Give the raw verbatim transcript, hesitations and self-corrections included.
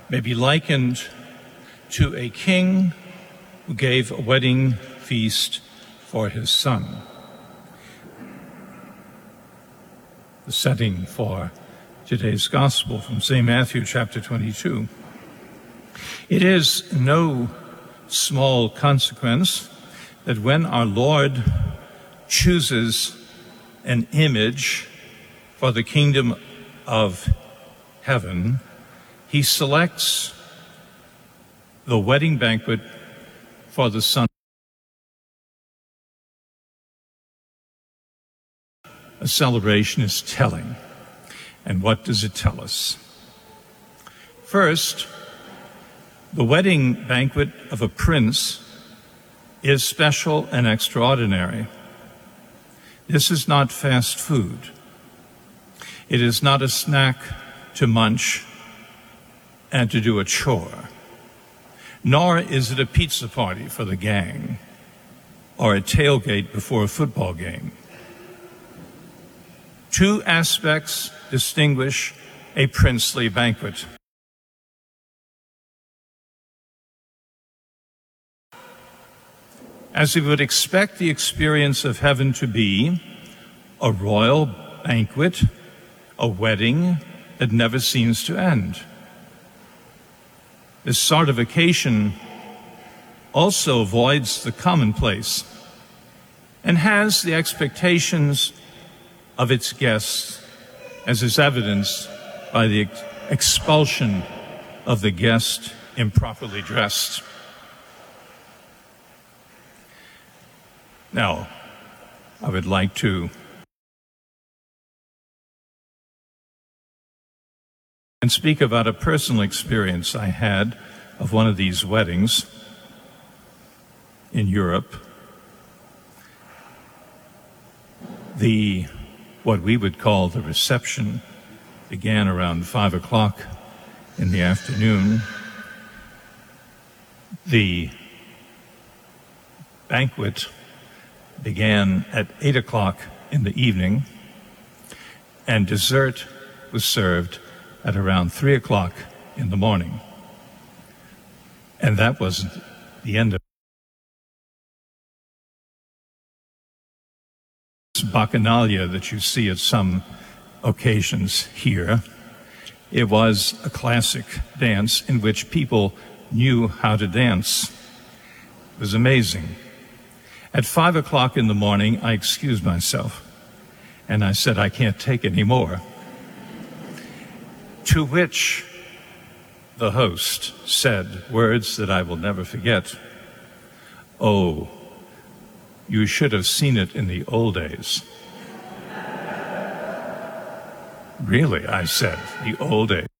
may be likened to a king who gave a wedding feast for his son. The setting for today's gospel from Saint Matthew chapter twenty-two. It is no small consequence that when our Lord chooses an image for the kingdom of heaven, he selects the wedding banquet for the Son. A celebration is telling. And what does it tell us? First, the wedding banquet of a prince is special and extraordinary. This is not fast food. It is not a snack to munch and to do a chore. Nor is it a pizza party for the gang or a tailgate before a football game. Two aspects distinguish a princely banquet. As we would expect the experience of heaven to be, a royal banquet, a wedding that never seems to end. This sort of occasion also avoids the commonplace and has the expectations of its guests, as is evidenced by the ex- expulsion of the guest improperly dressed. Now, I would like to and speak about a personal experience I had of one of these weddings in Europe. The, what we would call the reception, began around five o'clock in the afternoon. The banquet began at eight o'clock in the evening, and dessert was served at around three o'clock in the morning. And that wasn't the end of this bacchanalia that you see at some occasions here. It was a classic dance in which people knew how to dance. It was amazing. At five o'clock in the morning, I excused myself, and I said, I can't take any more. To which the host said words that I will never forget. Oh, you should have seen it in the old days. Really, I said, the old days.